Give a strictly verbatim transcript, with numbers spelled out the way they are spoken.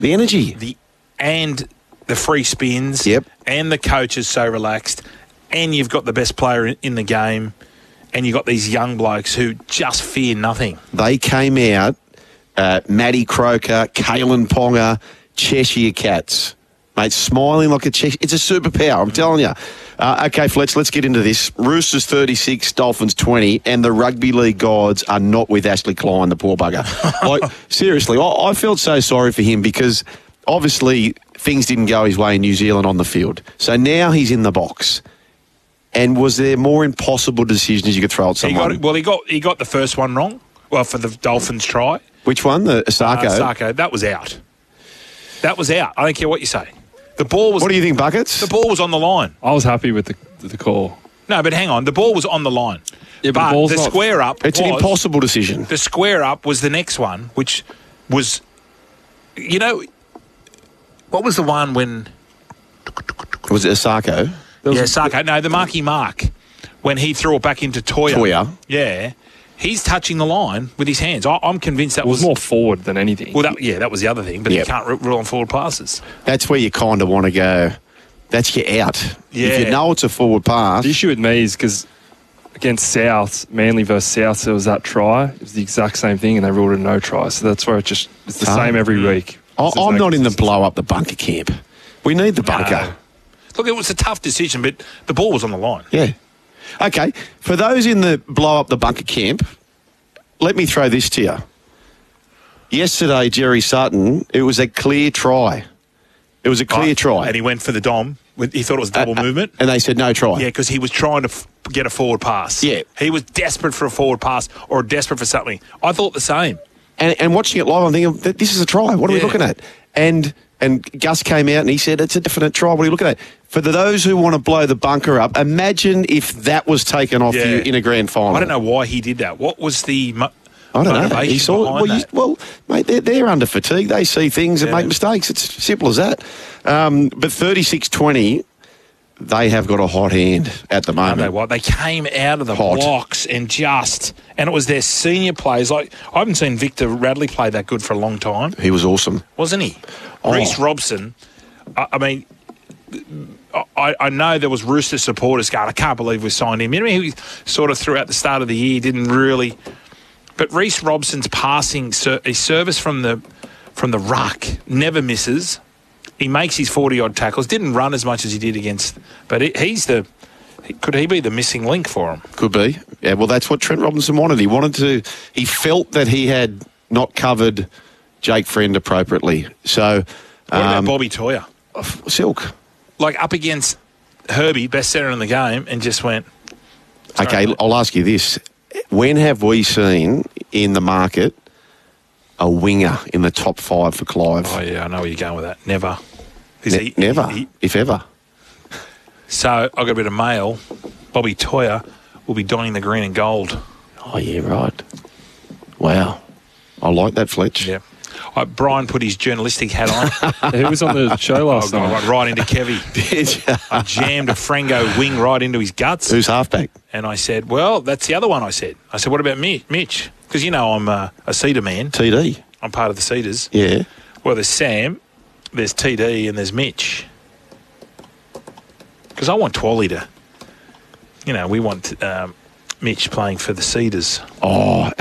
The energy. The and the free spins. Yep. And the coach is so relaxed. And you've got the best player in, in the game. And you've got these young blokes who just fear nothing. They came out, uh, Matty Croker, Kalen Ponga, Cheshire Cats. Mate, smiling like a Cheshire. It's a superpower, I'm telling you. Uh, okay, Fletch, let's get into this. Roosters thirty-six, Dolphins twenty, and the rugby league gods are not with Ashley Klein, the poor bugger. Like, seriously, I, I felt so sorry for him because obviously things didn't go his way in New Zealand on the field. So now he's in the box. And was there more impossible decisions you could throw at someone? He got, well, he got he got the first one wrong. Well, for the Dolphins try. Which one? The Asako? Uh, Asako. That was out. That was out. I don't care what you say. The ball was... What do you think, Buckets? The ball was on the line. I was happy with the the call. No, but hang on. The ball was on the line. Yeah, but, but the, ball's the not... square up It's was, an impossible decision. The square up was the next one, which was... You know... What was the one when... Was it Asako? Yeah, Asako. No, the Marky Mark. When he threw it back into Toya. Toya. Yeah. He's touching the line with his hands. I, I'm convinced that it was, was... more forward than anything. Well, that, yeah, that was the other thing. But Yep. you can't r- rule on forward passes. That's where you kind of want to go. That's your out. Yeah. If you know it's a forward pass. The issue with me is because against South, Manly versus South, there was that try. It was the exact same thing, and they ruled a no try. So that's where it just it's the Oh. same every week. I, There's I'm no not in the consistency. blow up the bunker camp. We need the bunker. No. Look, it was a tough decision, but the ball was on the line. Yeah. Okay. For those in the blow up the bunker camp, let me throw this to you. Yesterday, Jerry Sutton, it was a clear try. It was a clear Right. try. And he went for the dom. With, he thought it was double Uh, uh, movement. And they said no try. Yeah, because he was trying to f- get a forward pass. Yeah. He was desperate for a forward pass or desperate for something. I thought the same. And, and watching it live, I'm thinking, this is a try. What are we Yeah. looking at? And and Gus came out and he said, it's a definite try. What are you looking at? For the, those who want to blow the bunker up, imagine if that was taken off Yeah. you in a grand final. I don't know why he did that. What was the mo- I don't know. motivation He saw behind well, you, that? well, mate. They're, they're under fatigue. They see things and Yeah. make mistakes. It's simple as that. Um, but thirty-six twenty, they have got a hot hand at the I don't know moment. what. They came out of the Hot. blocks and just, and it was their senior players. Like I haven't seen Victor Radley play that good for a long time, He was awesome. wasn't he? Oh. Reece Robson. I, I mean, I, I know there was Rooster supporters going, I can't believe we signed him. You know, he sort of throughout the start of the year didn't really. But Reece Robson's passing, his service from the from the ruck never misses. He makes his forty-odd tackles. Didn't run as much as he did against, but he, he's the. Could he be the missing link for him? Could be. Yeah. Well, that's what Trent Robinson wanted. He wanted to. He felt that he had not covered Jake Friend appropriately. So, What about um, Bobby Toyer? Silk. Like up against Herbie, best centre in the game, and just went. Okay, Sorry. I'll ask you this: when have we seen in the market a winger in the top five for Clive? Oh yeah, I know where you're going with that. Never. Is Ne- he- never, he- if ever. So I've got a bit of mail. Bobby Toyer will be donning the green and gold. Oh yeah, right. Wow, I like that, Fletch. Yeah. Uh, Brian put his journalistic hat on. He was on the show Oh, last God, night. right, right into Kevy. I jammed a Frengo wing right into his guts. Who's halfback? And I said, well, that's the other one I said. I said, what about Mi- Mitch? Because, you know, I'm uh, a Cedar man. T D. I'm part of the Cedars. Yeah. Well, there's Sam, there's T D, and there's Mitch. Because I want Twally to, you know, we want um, Mitch playing for the Cedars. Oh,